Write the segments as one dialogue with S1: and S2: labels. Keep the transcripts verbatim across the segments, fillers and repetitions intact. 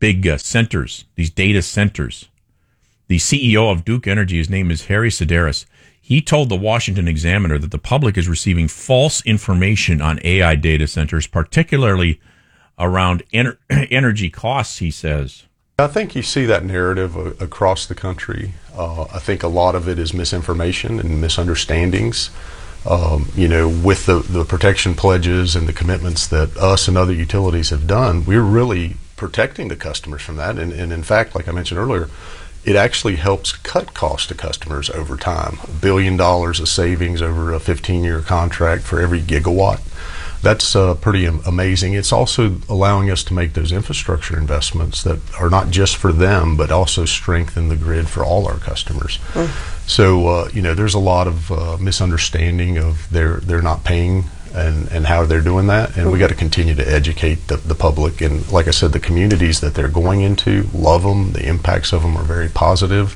S1: big uh, centers, these data centers. The C E O of Duke Energy, his name is Harry Sideris. He told the Washington Examiner that the public is receiving false information on A I data centers, particularly around ener- energy costs, he says.
S2: I think you see that narrative uh, across the country. Uh, I think a lot of it is misinformation and misunderstandings. Um, you know, with the, the protection pledges and the commitments that us and other utilities have done, we're really protecting the customers from that. And, and in fact, like I mentioned earlier, it actually helps cut costs to customers over time. A billion dollars of savings over a fifteen-year contract for every gigawatt. That's uh, pretty amazing. It's also allowing us to make those infrastructure investments that are not just for them, but also strengthen the grid for all our customers. Mm. So, uh, you know, there's a lot of uh, misunderstanding of they're, they're not paying and, and how they're doing that. And mm. we got to continue to educate the, the public. And like I said, the communities that they're going into love them. The impacts of them are very positive.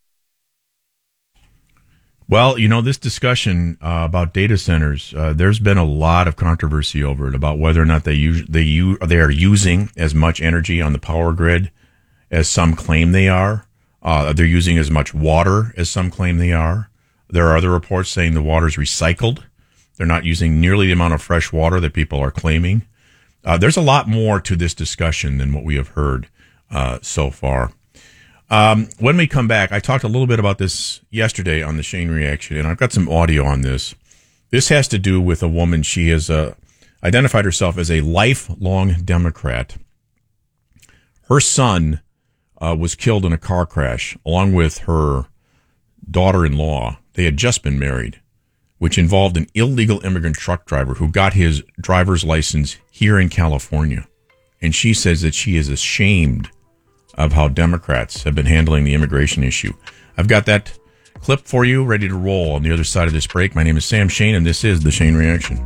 S1: Well, you know, this discussion uh, about data centers, uh, there's been a lot of controversy over it about whether or not they use they use, they are using as much energy on the power grid as some claim they are. Uh, they're using as much water as some claim they are. There are other reports saying the water is recycled. They're not using nearly the amount of fresh water that people are claiming. Uh, there's a lot more to this discussion than what we have heard uh, so far. Um, when we come back, I talked a little bit about this yesterday on the Shane Reaction, and I've got some audio on this. This has to do with a woman. She has uh, identified herself as a lifelong Democrat. Her son uh, was killed in a car crash, along with her daughter-in-law. They had just been married, which involved an illegal immigrant truck driver who got his driver's license here in California. And she says that she is ashamed of how Democrats have been handling the immigration issue. I've got that clip for you ready to roll on the other side of this break. My name is Sam Shane, and this is The Shane Reaction.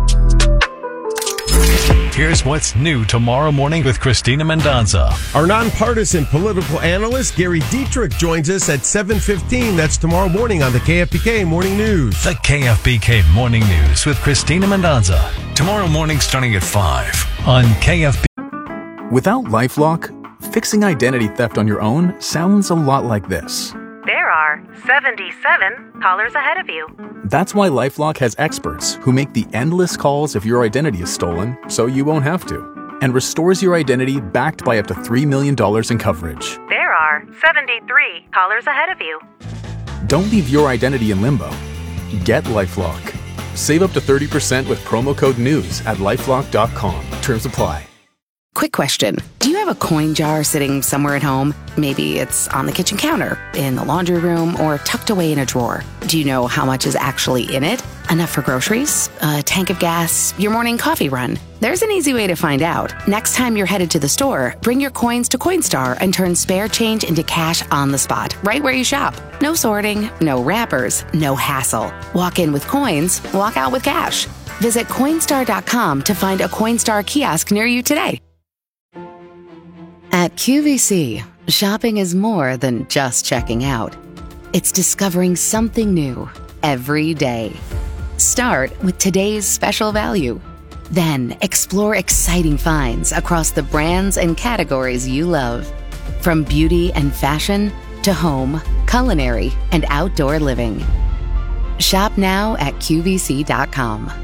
S3: Here's what's new tomorrow morning with Christina Mendonza.
S4: Our nonpartisan political analyst, Gary Dietrich, joins us at seven fifteen. That's tomorrow morning on the K F B K Morning News.
S3: The K F B K Morning News with Christina Mendonza. Tomorrow morning starting at five on K F B.
S5: Without LifeLock, fixing identity theft on your own sounds a lot like this.
S6: There are seventy-seven callers ahead of you.
S5: That's why LifeLock has experts who make the endless calls if your identity is stolen, so you won't have to, and restores your identity backed by up to three million dollars in coverage.
S6: There are seventy-three callers ahead of you.
S5: Don't leave your identity in limbo. Get LifeLock. Save up to thirty percent with promo code NEWS at lifelock dot com. Terms apply.
S7: Quick question. Do you have a coin jar sitting somewhere at home? Maybe it's on the kitchen counter, in the laundry room, or tucked away in a drawer. Do you know how much is actually in it? Enough for groceries? A tank of gas? Your morning coffee run? There's an easy way to find out. Next time you're headed to the store, bring your coins to Coinstar and turn spare change into cash on the spot, right where you shop. No sorting, no wrappers, no hassle. Walk in with coins, walk out with cash. Visit Coinstar dot com to find a Coinstar kiosk near you today. At Q V C, shopping is more than just checking out. It's discovering something new every day. Start with today's special value. Then explore exciting finds across the brands and categories you love. From beauty and fashion to home, culinary, and outdoor living. Shop now at Q V C dot com.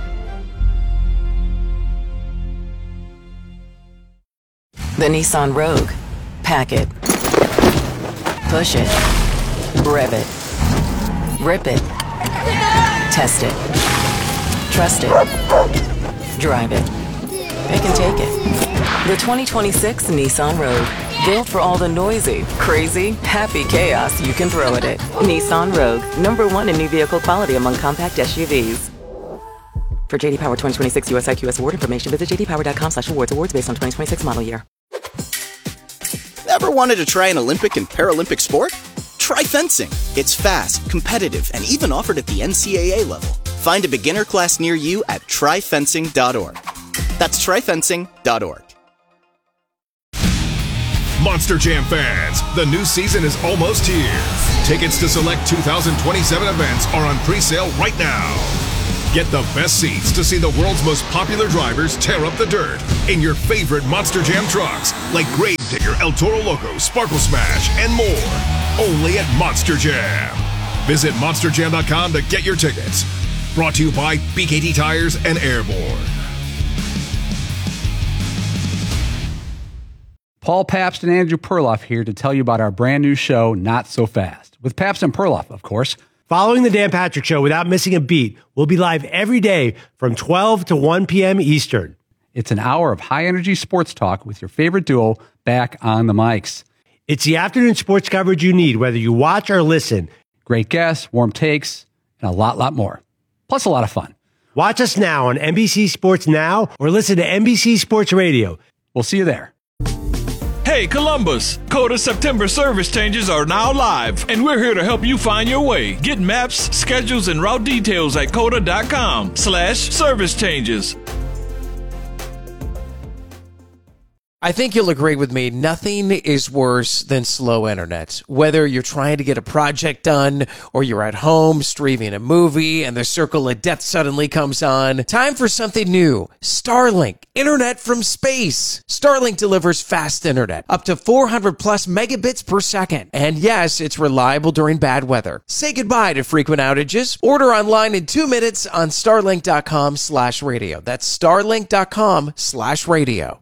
S8: The Nissan Rogue. Pack it. Push it. Rev it. Rip it. Test it. Trust it. Drive it. It can take it. The twenty twenty-six Nissan Rogue. Built for all the noisy, crazy, happy chaos you can throw at it. Nissan Rogue. Number one in new vehicle quality among compact S U Vs. For J D Power twenty twenty-six U S I Q S award information, visit j d power dot com slash awards. Awards based on twenty twenty-six model year.
S9: Ever wanted to try an Olympic and Paralympic sport? Try fencing. It's fast, competitive, and even offered at the N C A A level. Find a beginner class near you at try fencing dot org. That's try fencing dot org.
S10: Monster Jam fans, the new season is almost here. Tickets to select two thousand twenty-seven events are on pre-sale right now. Get the best seats to see the world's most popular drivers tear up the dirt in your favorite Monster Jam trucks, like Grave Digger, El Toro Loco, Sparkle Smash, and more. Only at Monster Jam. Visit monster jam dot com to get your tickets. Brought to you by B K T Tires and Airborne.
S11: Paul Pabst and Andrew Perloff here to tell you about our brand new show, Not So Fast, with Pabst and Perloff, of course.
S12: Following the Dan Patrick Show without missing a beat, we'll be live every day from twelve to one p.m. Eastern.
S11: It's an hour of high-energy sports talk with your favorite duo back on the mics.
S12: It's the afternoon sports coverage you need, whether you watch or listen.
S11: Great guests, warm takes, and a lot, lot more. Plus a lot of fun.
S12: Watch us now on N B C Sports Now or listen to N B C Sports Radio.
S11: We'll see you there.
S13: Hey Columbus, Coda September service changes are now live, and we're here to help you find your way. Get maps, schedules, and route details at coda.com slash service changes.
S14: I think you'll agree with me, nothing is worse than slow internet. Whether you're trying to get a project done or you're at home streaming a movie and the circle of death suddenly comes on, time for something new. Starlink, internet from space. Starlink delivers fast internet, up to four hundred plus megabits per second. And yes, it's reliable during bad weather. Say goodbye to frequent outages. Order online in two minutes on starlink.com slash radio. That's starlink.com slash radio.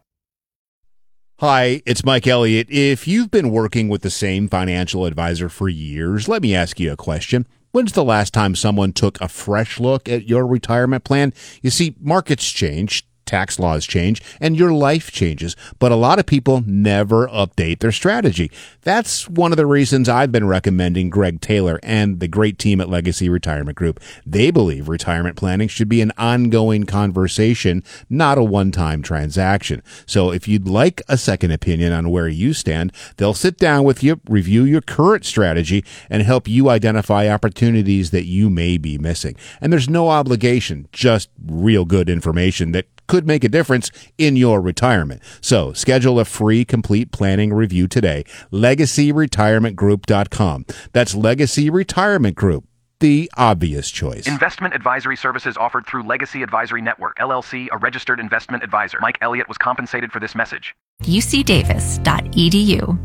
S15: Hi, it's Mike Elliott. If you've been working with the same financial advisor for years, let me ask you a question. When's the last time someone took a fresh look at your retirement plan? You see, markets change, tax laws change, and your life changes, but a lot of people never update their strategy. That's one of the reasons I've been recommending Greg Taylor and the great team at Legacy Retirement Group. They believe retirement planning should be an ongoing conversation, not a one-time transaction. So if you'd like a second opinion on where you stand, they'll sit down with you, review your current strategy, and help you identify opportunities that you may be missing. And there's no obligation, just real good information that could make a difference in your retirement. So schedule a free complete planning review today. legacy retirement group dot com. That's Legacy Retirement Group, the obvious choice.
S16: Investment advisory services offered through Legacy Advisory Network, L L C, a registered investment advisor. Mike Elliott was compensated for this message.
S17: U C Davis dot E D U.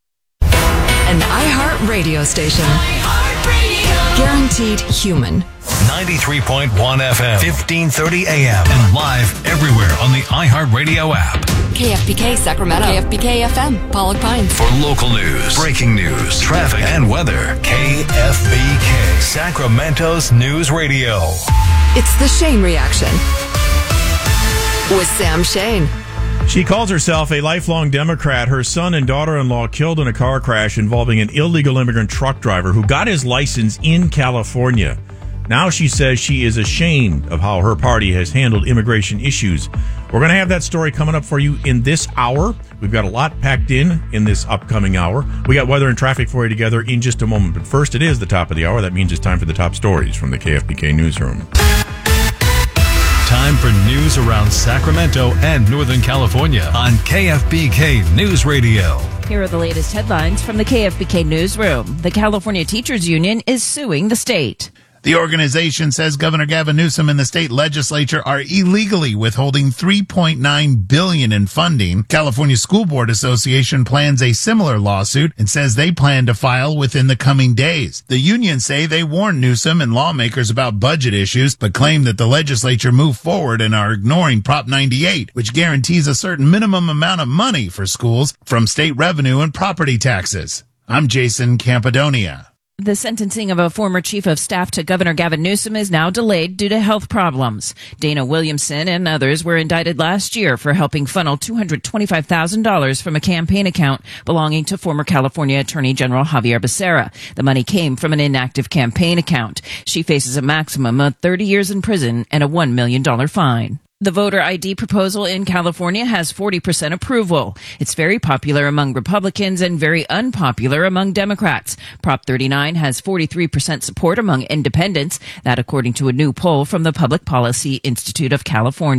S18: An iHeart radio station. iHeart Radio. Guaranteed human.
S3: ninety-three point one F M, fifteen thirty A M, and live everywhere on the iHeartRadio app.
S18: K F B K Sacramento. K F B K F M, Pollock Pines.
S3: For local news, breaking news, traffic, and weather, K F B K, Sacramento's News Radio.
S18: It's the Shane Reaction with Sam Shane.
S1: She calls herself a lifelong Democrat. Her son and daughter-in-law killed in a car crash involving an illegal immigrant truck driver who got his license in California. Now she says she is ashamed of how her party has handled immigration issues. We're going to have that story coming up for you in this hour. We've got a lot packed in in this upcoming hour. We got weather and traffic for you together in just a moment. But first, it is the top of the hour. That means it's time for the top stories from the K F B K newsroom.
S3: Time for news around Sacramento and Northern California on K F B K News Radio.
S19: Here are the latest headlines from the K F B K newsroom. The California Teachers Union is suing the state.
S20: The organization says Governor Gavin Newsom and the state legislature are illegally withholding three point nine billion dollars in funding. California School Board Association plans a similar lawsuit and says they plan to file within the coming days. The unions say they warned Newsom and lawmakers about budget issues, but claim that the legislature moved forward and are ignoring Prop ninety-eight, which guarantees a certain minimum amount of money for schools from state revenue and property taxes. I'm Jason Campadonia.
S19: The sentencing of a former chief of staff to Governor Gavin Newsom is now delayed due to health problems. Dana Williamson and others were indicted last year for helping funnel two hundred twenty-five thousand dollars from a campaign account belonging to former California Attorney General Javier Becerra. The money came from an inactive campaign account. She faces a maximum of thirty years in prison and a one million dollars fine. The voter I D proposal in California has forty percent approval. It's very popular among Republicans and very unpopular among Democrats. Prop thirty-nine has forty-three percent support among independents, that according to a new poll from the Public Policy Institute of California.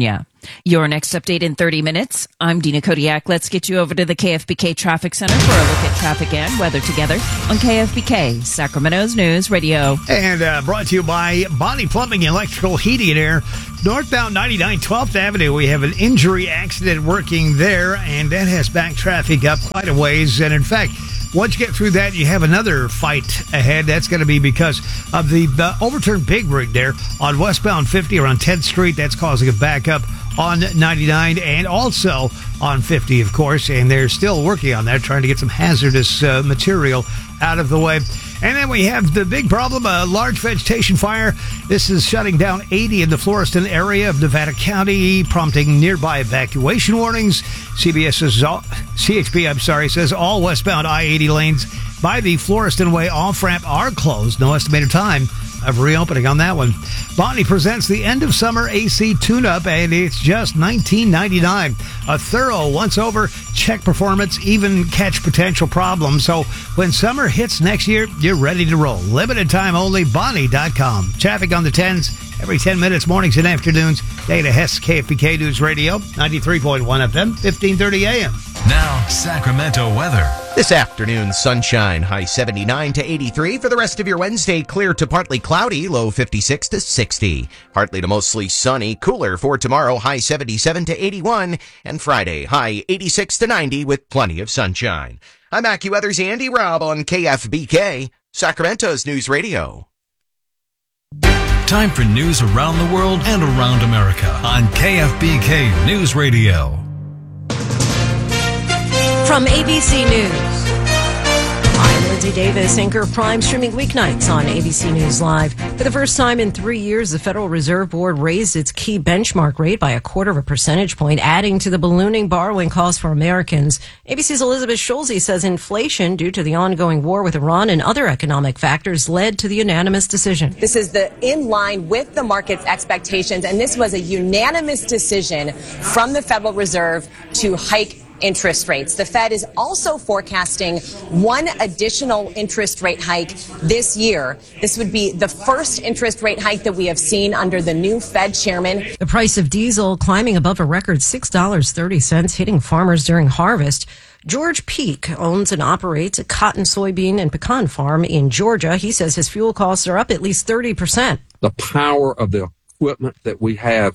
S19: Your next update in thirty minutes. I'm Dina Kodiak. Let's get you over to the K F B K Traffic Center for a look at traffic and weather together on K F B K, Sacramento's News Radio.
S21: And uh, brought to you by Bonnie Plumbing, Electrical, Heating and Air. Northbound ninety-nine twelfth Avenue, we have an injury accident working there, and that has back traffic up quite a ways. And in fact, once you get through that, you have another fight ahead. That's going to be because of the, the overturned pig rig there on westbound fifty around tenth Street. That's causing a backup on ninety-nine and also on fifty, of course. And they're still working on that, trying to get some hazardous uh, material out of the way. And then we have the big problem, a large vegetation fire. This is shutting down eighty in the Floreston area of Nevada County, prompting nearby evacuation warnings. C B S says, all, C H P, I'm sorry, says all westbound I eighty lanes by the Floreston Way off-ramp are closed. No estimated time of reopening on that one. Bonnie presents the end of summer A C tune-up, and it's just nineteen ninety-nine dollars. A thorough once-over, check performance, even catch potential problems. So when summer hits next year, you're ready to roll. Limited time only, Bonnie dot com. Traffic on the tens every ten minutes, mornings and afternoons. Dana Hess, K F B K News Radio, ninety-three point one F M, fifteen thirty A M.
S3: Now, Sacramento weather.
S22: This afternoon, sunshine, high seventy-nine to eighty-three. For the rest of your Wednesday, clear to partly cloudy, low fifty-six to sixty. Partly to mostly sunny, cooler for tomorrow, high seventy-seven to eighty-one. And Friday, high eighty-six to ninety with plenty of sunshine. I'm AccuWeather's Andy Robb on K F B K, Sacramento's News Radio.
S3: Time for news around the world and around America on K F B K News Radio.
S23: From A B C News, I'm Lindsay Davis, anchor of Prime, streaming weeknights on A B C News Live. For the first time in three years, the Federal Reserve Board raised its key benchmark rate by a quarter of a percentage point, adding to the ballooning borrowing costs for Americans. A B C's Elizabeth Schulze says inflation, due to the ongoing war with Iran and other economic factors, led to the unanimous decision.
S24: This is the in line with the market's expectations, and this was a unanimous decision from the Federal Reserve to hike interest rates. The Fed is also forecasting one additional interest rate hike this year. This would be the first interest rate hike that we have seen under the new Fed chairman.
S23: The price of diesel climbing above a record six dollars and thirty cents, hitting farmers during harvest. George Peak owns and operates a cotton, soybean, and pecan farm in Georgia. He says his fuel costs are up at least thirty percent.
S25: The power of the equipment that we have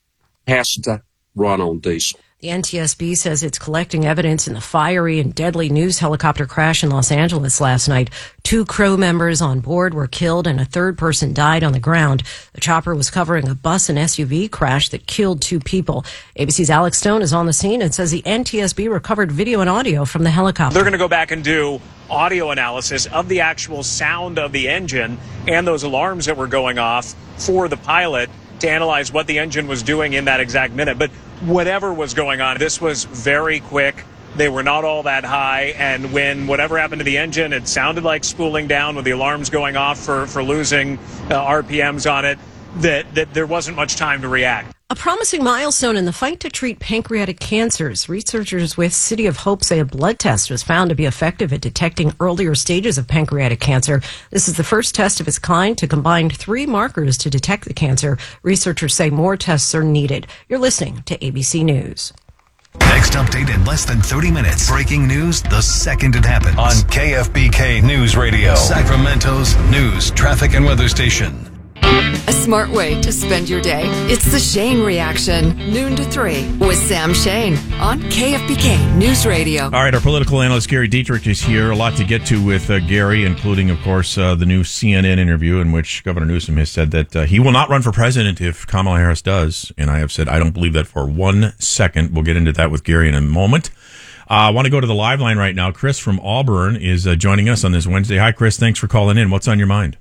S25: has to run on diesel.
S23: The N T S B says it's collecting evidence in the fiery and deadly news helicopter crash in Los Angeles last night. Two crew members on board were killed and a third person died on the ground. The chopper was covering a bus and S U V crash that killed two people. A B C's Alex Stone is on the scene and says the N T S B recovered video and audio from the helicopter.
S26: They're going to go back and do audio analysis of the actual sound of the engine and those alarms that were going off for the pilot to analyze what the engine was doing in that exact minute. But whatever was going on, this was very quick. They were not all that high. And when whatever happened to the engine, it sounded like spooling down with the alarms going off for, for losing uh, R P Ms on it, that, that there wasn't much time to react.
S23: A promising milestone in the fight to treat pancreatic cancers. Researchers with City of Hope say a blood test was found to be effective at detecting earlier stages of pancreatic cancer. This is the first test of its kind to combine three markers to detect the cancer. Researchers say more tests are needed. You're listening to A B C News.
S3: Next update in less than thirty minutes. Breaking news the second it happens. On K F B K News Radio, Sacramento's news, traffic, and weather station.
S18: A smart way to spend your day. It's the Shane Reaction, noon to three, with Sam Shane on K F B K News Radio.
S1: All right, our political analyst Gary Dietrich is here. A lot to get to with uh, Gary, including, of course, uh, the new C N N interview in which Governor Newsom has said that uh, he will not run for president if Kamala Harris does. And I have said I don't believe that for one second. We'll get into that with Gary in a moment. Uh, I want to go to the live line right now. Chris from Auburn is uh, joining us on this Wednesday. Hi, Chris. Thanks for calling in. What's on your mind?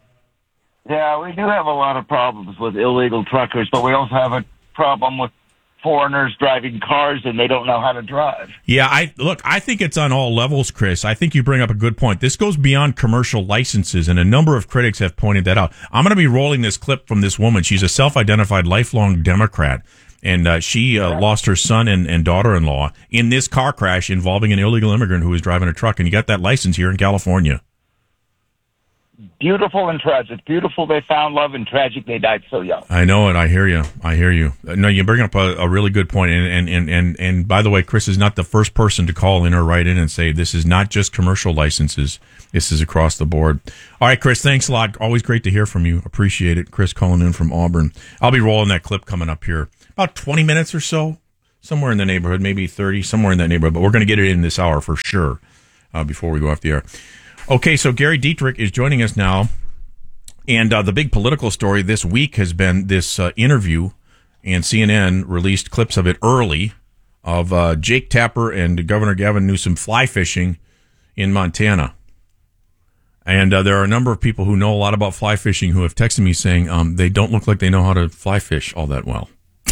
S27: Yeah, we do have a lot of problems with illegal truckers, but we also have a problem with foreigners driving cars and they don't know how to drive.
S1: Yeah, I look, I think it's on all levels, Chris. I think you bring up a good point. This goes beyond commercial licenses, and a number of critics have pointed that out. I'm going to be rolling this clip from this woman. She's a self-identified lifelong Democrat, and uh, she uh, lost her son and, and daughter-in-law in this car crash involving an illegal immigrant who was driving a truck, and you got that license here in California.
S27: beautiful and tragic. Beautiful they found love, and tragic they died so young.
S1: I know it. I hear you. I hear you. No, you bring up a, a really good point. And, and, and, and, and by the way, Chris is not the first person to call in or write in and say this is not just commercial licenses. This is across the board. All right, Chris, thanks a lot. Always great to hear from you. Appreciate it. Chris calling in from Auburn. I'll be rolling that clip coming up here about twenty minutes or so, somewhere in the neighborhood, maybe thirty, somewhere in that neighborhood. But we're going to get it in this hour for sure uh, before we go off the air. Okay, so Gary Dietrich is joining us now. And uh, the big political story this week has been this uh, interview, and C N N released clips of it early, of uh, Jake Tapper and Governor Gavin Newsom fly fishing in Montana. And uh, there are a number of people who know a lot about fly fishing who have texted me saying um, they don't look like they know how to fly fish all that well.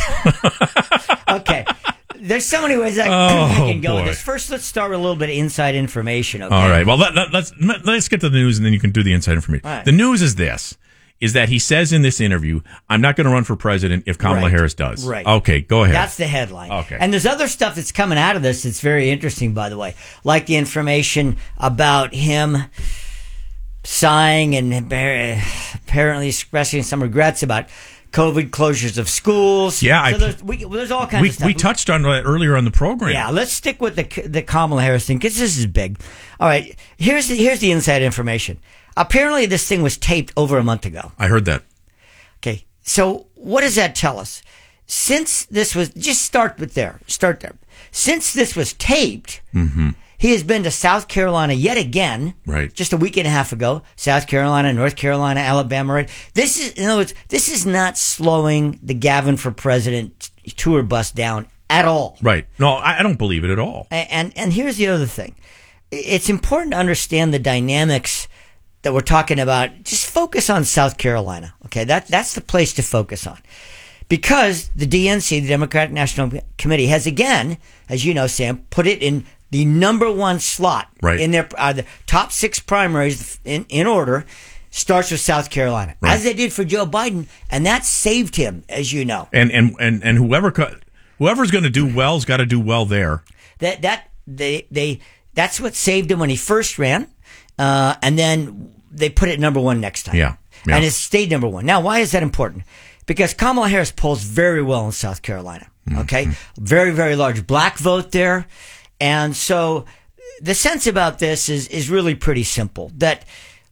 S2: Okay. There's so many ways I,
S1: Oh,
S2: I can go with
S1: boy.
S2: this. First, let's start with a little bit of inside information. Okay?
S1: All right. Well, let, let, let's let's get to the news, and then you can do the inside information.
S2: All right.
S1: The news is this: is that he says in this interview, "I'm not going to run for president if Kamala
S2: Right.
S1: Harris does."
S2: Right.
S1: Okay. Go ahead.
S2: That's the headline.
S1: Okay.
S2: And there's other stuff that's coming out of this that's very interesting, by the way, like the information about him sighing and apparently expressing some regrets about COVID closures of schools.
S1: Yeah, I-
S2: so there's, we, well, there's all kinds
S1: we
S2: of stuff.
S1: we touched on that earlier on the program.
S2: Yeah, let's stick with the the Kamala Harris thing because this is big. All right, here's the, here's the inside information. Apparently, this thing was taped over a month ago.
S1: I heard that.
S2: Okay, so what does that tell us? Since this was, just start with there, start there. Since this was taped,
S1: Mm-hmm.
S2: he has been to South Carolina yet again.
S1: Right.
S2: Just a week and a half ago. South Carolina, North Carolina, Alabama. Right. This is, in other words, this is not slowing the Gavin for President tour bus down at all.
S1: Right. No, I, I don't believe it at all.
S2: And, and and here's the other thing. It's important to understand the dynamics that we're talking about. Just focus on South Carolina. Okay, that that's the place to focus on. Because the D N C, the Democratic National Committee, has again, as you know, Sam, put it in the number one slot
S1: Right.
S2: in their uh, the top six primaries in, in order. Starts with South Carolina,
S1: Right.
S2: as they did for Joe Biden, and that saved him, as you know.
S1: And and and and whoever co- whoever's going to do well's got to do well there.
S2: That that they they that's what saved him when he first ran, uh, and then they put it number one next time.
S1: Yeah. Yeah.
S2: And it stayed number one. Now, why is that important? Because Kamala Harris polls very well in South Carolina. Okay, very very large black vote there, and so the sense about this is is really pretty simple. That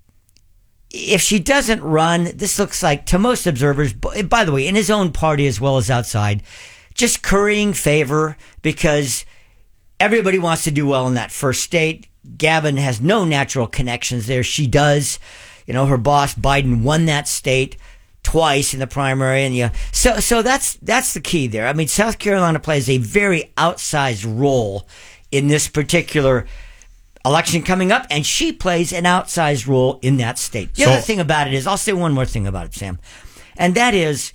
S2: if she doesn't run, this looks like, to most observers, b- by the way, in his own party as well as outside, just currying favor because everybody wants to do well in that first state. Gavin has no natural connections there. She does. You know, her boss, Biden, won that state twice in the primary. And yeah, so, so that's, that's the key there. I mean, South Carolina plays a very outsized role in this particular election coming up, and she plays an outsized role in that state. The
S4: So-
S2: other thing about it is, I'll say one more thing about it, Sam, and that is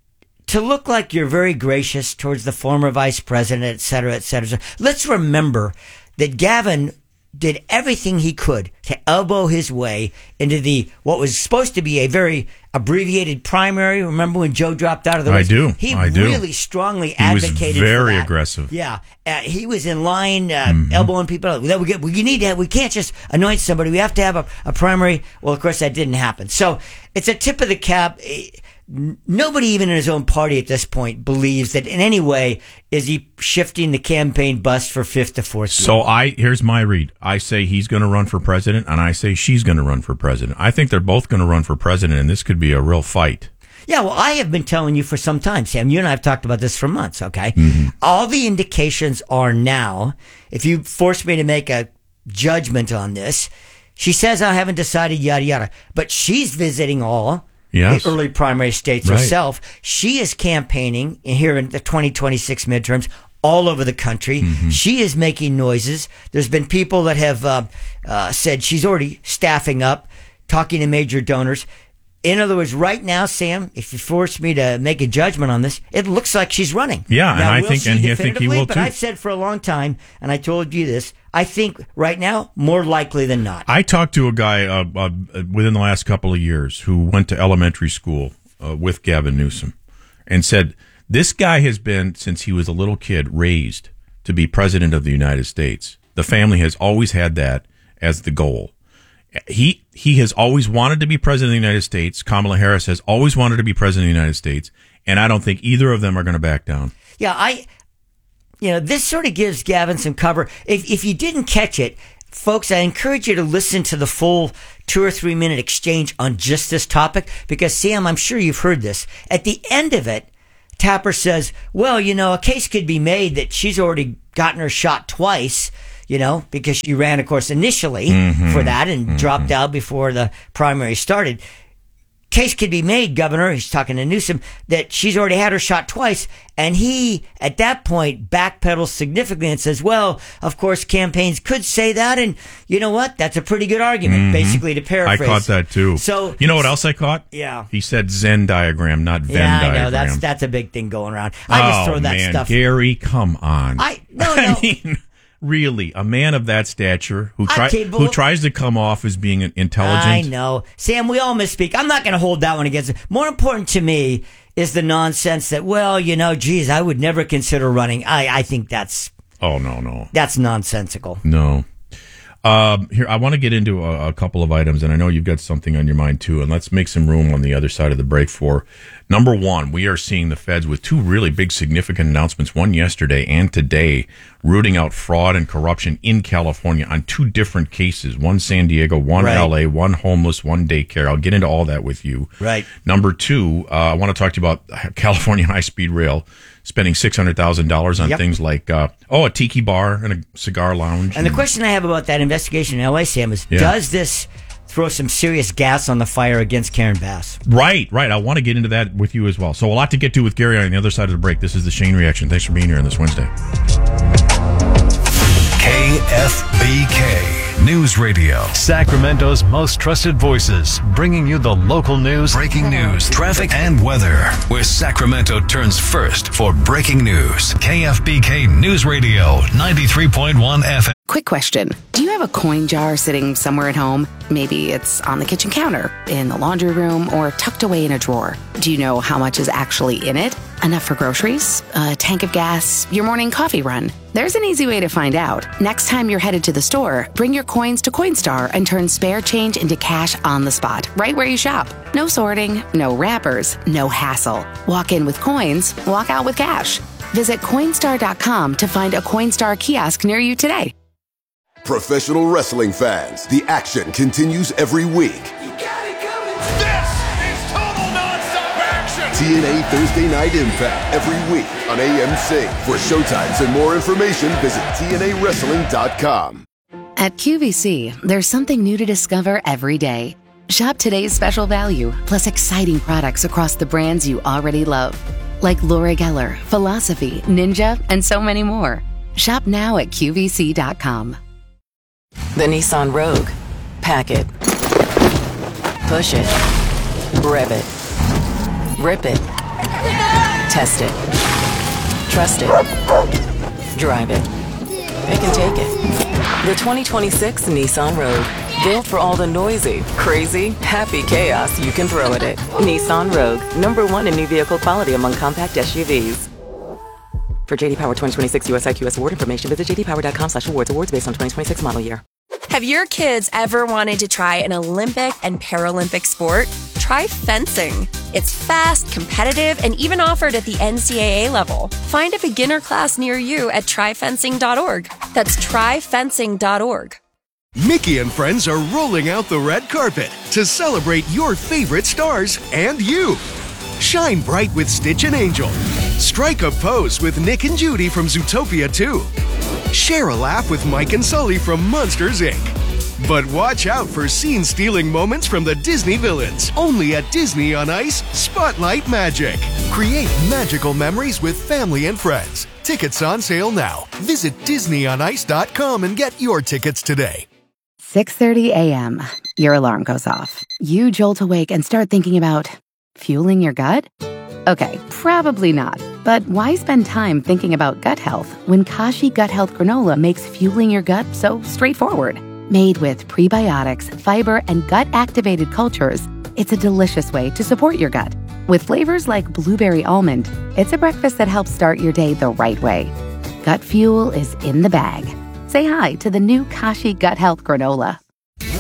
S2: to look like you're very gracious towards the former vice president, et cetera, et cetera. Let's remember that Gavin did everything he could to elbow his way into the what was supposed to be a very abbreviated primary. Remember when Joe dropped out of the
S1: I
S2: race?
S1: do.
S2: He
S1: I do.
S2: really strongly
S1: He was
S2: advocated
S1: very
S2: for that.
S1: aggressive.
S2: Yeah, uh, he was in line, uh,
S1: Mm-hmm.
S2: elbowing people out. We, we, we need to. Have, we can't just anoint somebody. We have to have a, a primary. Well, of course, that didn't happen. So it's a tip of the cap. Eh, n- Nobody, even in his own party at this point, believes that in any way is he shifting the campaign bus for fifth to fourth.
S1: So I here's my read. I say he's going to run for president, and I say she's going to run for president. I think they're both going to run for president, and this could be a real fight.
S2: Yeah, well, I have been telling you for some time, Sam. You and I have talked about this for months, okay?
S1: Mm-hmm.
S2: All the indications are now, if you force me to make a judgment on this, she says, I haven't decided, yada, yada. But she's visiting all
S1: Yes.
S2: the early primary states
S1: Right.
S2: herself. She is campaigning here in the twenty twenty-six midterms all over the country.
S1: Mm-hmm.
S2: She is making noises. There's been people that have uh, uh, said she's already staffing up, talking to major donors. In other words, right now, Sam, if you force me to make a judgment on this, it looks like she's running.
S1: Yeah, and
S2: Now,
S1: I
S2: we'll
S1: think-
S2: see
S1: and he- I think he
S2: definitively,
S1: will
S2: but
S1: too.
S2: I've said for a long time, and I told you this, I think right now, more likely than not.
S1: I talked to a guy uh, uh, within the last couple of years who went to elementary school uh, with Gavin Newsom and said, this guy has been, since he was a little kid, raised to be president of the United States. The family has always had that as the goal. He he has always wanted to be president of the United States. Kamala Harris has always wanted to be president of the United States. And I don't think either of them are going to back down.
S2: Yeah, I, you know, this sort of gives Gavin some cover. If, if you didn't catch it, folks, I encourage you to listen to the full two or three minute exchange on just this topic, because Sam, I'm sure you've heard this. At the end of it, Tapper says, well, you know, a case could be made that she's already gotten her shot twice, you know, because she ran, of course, initially
S1: Mm-hmm.
S2: for that and dropped out before the primary started. Case could be made, Governor, he's talking to Newsom, that she's already had her shot twice. And he, at that point, backpedals significantly and says, well, of course, campaigns could say that. And you know what? That's a pretty good argument,
S1: Mhm.
S2: basically, to paraphrase.
S1: I caught that too.
S2: So,
S1: you know what else I caught?
S2: Yeah.
S1: He said Venn diagram, not Venn
S2: yeah, I
S1: diagram.
S2: know. That's, that's a big thing going around. I just
S1: oh,
S2: throw that
S1: man,
S2: stuff.
S1: Gary, come on.
S2: I, no, no.
S1: I mean, really, a man of that stature who, try,
S2: Okay, but-
S1: who tries to come off as being intelligent.
S2: I know. Sam, we all misspeak. I'm not going to hold that one against it. More important to me is the nonsense that, well, you know, geez, I would never consider running. I, I think that's,
S1: Oh, no, no.
S2: that's nonsensical.
S1: No. Um, here, I want to get into a, a couple of items, and I know you've got something on your mind too. And let's make some room on the other side of the break for number one. We are seeing the feds with two really big, significant announcements, one yesterday and today, rooting out fraud and corruption in California on two different cases: one San Diego, one
S2: Right.
S1: L A, one homeless, one daycare. I'll get into all that with you.
S2: Right.
S1: Number two, uh, I want to talk to you about California High Speed Rail spending six hundred thousand dollars on
S2: Yep.
S1: things like, uh, oh, a tiki bar and a cigar lounge.
S2: And the question I have about that investigation in L A, Sam, is
S1: Yeah.
S2: does this throw some serious gas on the fire against Karen Bass?
S1: Right, right. I want to get into that with you as well. So a lot to get to with Gary on the other side of the break. This is the Shane Reaction. Thanks for being here on this Wednesday.
S3: K F B K News Radio. Sacramento's most trusted voices, bringing you the local news, breaking news, traffic, and weather. Where Sacramento turns first for breaking news. K F B K News Radio, ninety-three point one F M.
S4: Quick question. Do you have a coin jar sitting somewhere at home? Maybe it's on the kitchen counter, in the laundry room, or tucked away in a drawer. Do you know how much is actually in it? Enough for groceries, a tank of gas, your morning coffee run? There's an easy way to find out. Next time you're headed to the store, bring your coins to Coinstar and turn spare change into cash on the spot, right where you shop. No sorting, no wrappers, no hassle. Walk in with coins, walk out with cash. Visit Coinstar dot com to find a Coinstar kiosk near you today.
S5: Professional wrestling fans, the action continues every week. T N A Thursday Night Impact every week on A M C. For showtimes and more information, visit T N A wrestling dot com.
S4: At Q V C, there's something new to discover every day. Shop today's special value, plus exciting products across the brands you already love, like Laura Geller, Philosophy, Ninja, and so many more. Shop now at Q V C dot com.
S6: The Nissan Rogue. Pack it. Push it. Rev it. Rip it. Test it. Trust it. Drive it. It can take it. The twenty twenty-six Nissan Rogue. Built for all the noisy, crazy, happy chaos you can throw at it. Nissan Rogue. Number one in new vehicle quality among compact S U Vs. For J D Power twenty twenty-six U S I Q S award information, visit j d power dot com slash awards. Awards based on twenty twenty-six model year.
S7: Have your kids ever wanted to try an Olympic and Paralympic sport? Try fencing. It's fast, competitive, and even offered at the N C double A level. Find a beginner class near you at try fencing dot org. That's try fencing dot org.
S8: Mickey and friends are rolling out the red carpet to celebrate your favorite stars and you. Shine bright with Stitch and Angel. Strike a pose with Nick and Judy from Zootopia two. Share a laugh with Mike and Sully from Monsters, Incorporated. But watch out for scene-stealing moments from the Disney villains. Only at Disney on Ice, Spotlight Magic. Create magical memories with family and friends. Tickets on sale now. Visit disney on ice dot com and get your tickets today.
S4: six thirty a.m. Your alarm goes off. You jolt awake and start thinking about fueling your gut? Okay, probably not. But why spend time thinking about gut health when Kashi Gut Health Granola makes fueling your gut so straightforward? Made with prebiotics, fiber, and gut-activated cultures, it's a delicious way to support your gut. With flavors like blueberry almond, it's a breakfast that helps start your day the right way. Gut fuel is in the bag. Say hi to the new Kashi Gut Health Granola.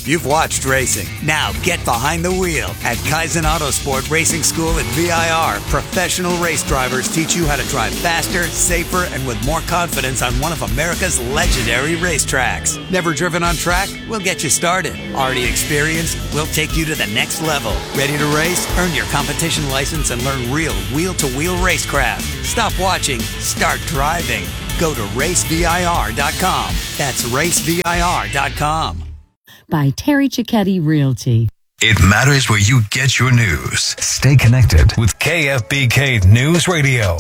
S9: You've watched racing. Now get behind the wheel. At Kaizen Autosport Racing School at V I R, professional race drivers teach you how to drive faster, safer, and with more confidence on one of America's legendary racetracks. Never driven on track? We'll get you started. Already experienced? We'll take you to the next level. Ready to race? Earn your competition license and learn real wheel-to-wheel racecraft. Stop watching. Start driving. Go to race V I R dot com. That's race V I R dot com.
S10: By Terry Cicchetti Realty.
S3: It matters where you get your news. Stay connected with K F B K News Radio.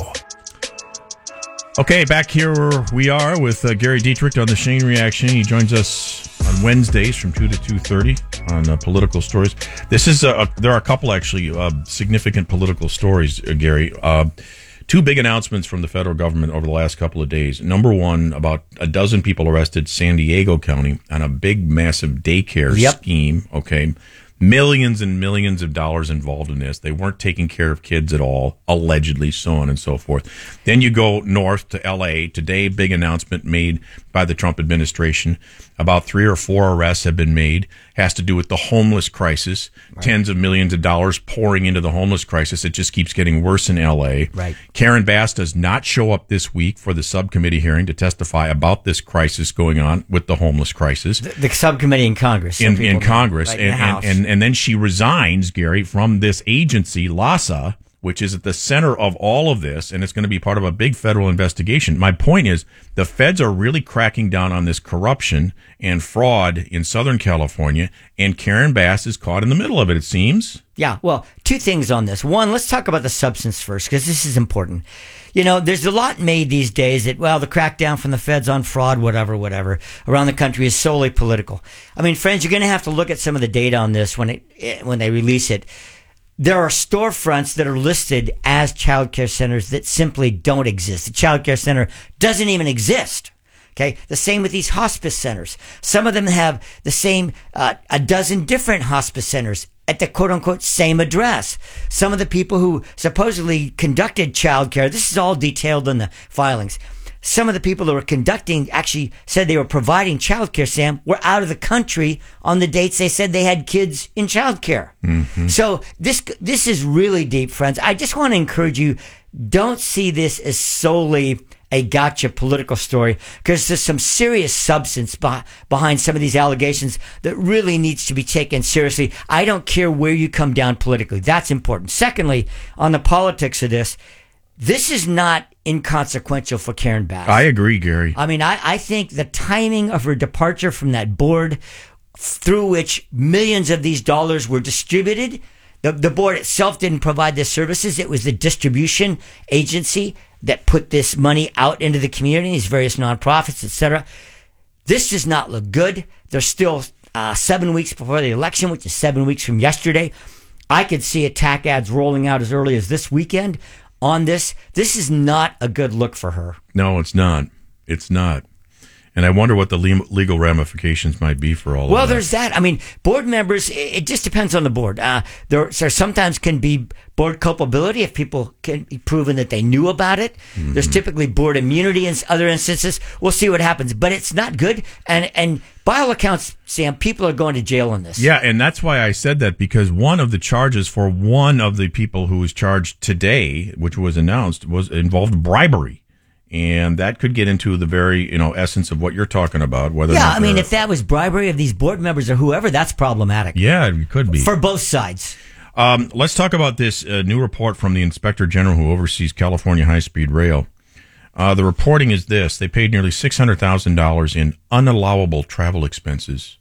S1: Okay, back here we are with uh, Gary Dietrich on the Shane Reaction. He joins us on Wednesdays from two to two thirty on uh, political stories. This is a, a, there are a couple actually uh, significant political stories, uh, Gary. Uh, two big announcements from the federal government over the last couple of days. Number one, about a dozen people arrested San Diego County on a big, massive daycare
S2: Yep.
S1: scheme. Okay. Millions and millions of dollars involved in this. They weren't taking care of kids at all, allegedly, so on and so forth. Then you go north to L A. Today, big announcement made by the Trump administration. About three or four arrests have been made. Has to do with the homeless crisis. Right. Tens of millions of dollars pouring into the homeless crisis. It just keeps getting worse in L A.
S2: Right.
S1: Karen Bass does not show up this week for the subcommittee hearing to testify about this crisis going on with the homeless crisis.
S2: The, the subcommittee in Congress.
S1: In,
S2: some
S1: in
S2: people
S1: Congress.
S2: know, right, in
S1: and,
S2: the House.
S1: and, and, and then she resigns, Gary, from this agency, LASA, which is at the center of all of this, and it's going to be part of a big federal investigation. My point is, the feds are really cracking down on this corruption and fraud in Southern California, and Karen Bass is caught in the middle of it, it seems.
S2: Yeah, well, two things on this. One, let's talk about the substance first, because this is important. You know, there's a lot made these days that, well, the crackdown from the feds on fraud, whatever, whatever, around the country is solely political. I mean, friends, you're going to have to look at some of the data on this when it when they release it. There are storefronts that are listed as child care centers that simply don't exist. The child care center doesn't even exist. Okay. The same with these hospice centers. Some of them have the same, uh, a dozen different hospice centers at the quote unquote same address. Some of the people who supposedly conducted child care, this is all detailed in the filings. Some of the people that were conducting actually said they were providing child care, Sam, were out of the country on the dates they said they had kids in child care. Mm-hmm. So this, this is really deep, friends. I just want to encourage you, don't see this as solely a gotcha political story, because there's some serious substance be- behind some of these allegations that really needs to be taken seriously. I don't care where you come down politically. That's important. Secondly, on the politics of this, this is not inconsequential for Karen Bass.
S1: I agree, Gary.
S2: I mean, I, I think the timing of her departure from that board through which millions of these dollars were distributed, the, the board itself didn't provide the services. It was the distribution agency that put this money out into the community, these various nonprofits, et cetera. This does not look good. There's still uh, seven weeks before the election, which is seven weeks from yesterday. I could see attack ads rolling out as early as this weekend on this. This is not a good look for her.
S1: No, it's not. It's not. And I wonder what the le- legal ramifications might be for all
S2: well,
S1: of that.
S2: Well, there's that. I mean, board members, it just depends on the board. Uh, there, there sometimes can be board culpability if people can be proven that they knew about it. Mm-hmm. There's typically board immunity in other instances. We'll see what happens. But it's not good. And, and by all accounts, Sam, people are going to jail in this.
S1: Yeah, and that's why I said that, because one of the charges for one of the people who was charged today, which was announced, was involved bribery. And that could get into the very, you know, essence of what you're talking about. Whether
S2: yeah,
S1: or not
S2: I mean, if that was bribery of these board members or whoever, that's problematic.
S1: Yeah, it could be.
S2: For both sides.
S1: Um, let's talk about this uh, new report from the Inspector General who oversees California High-Speed Rail. Uh, the reporting is this. They paid nearly six hundred thousand dollars in unallowable travel expenses